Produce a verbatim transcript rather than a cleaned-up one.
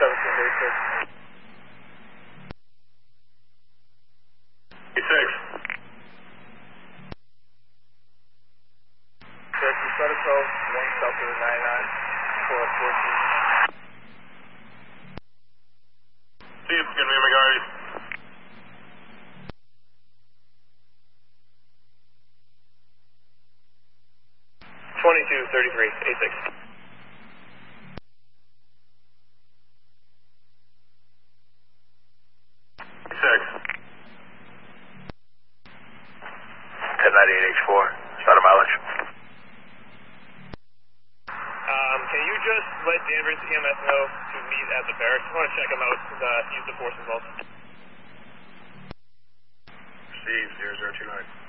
seventeen eighty-six. eighty-six. Cherokee Sudico, one south of the ninety-nine, four fourteen. See you, it's going to be McGarty. twenty-two thirty-three, eighty-six. eighty-six. ten ninety-eight H four, start a mileage. Um, can you just let Danvers E M S know to meet at the barracks? I want to check him out, uh, use the force involved. Steve, zero zero two nine.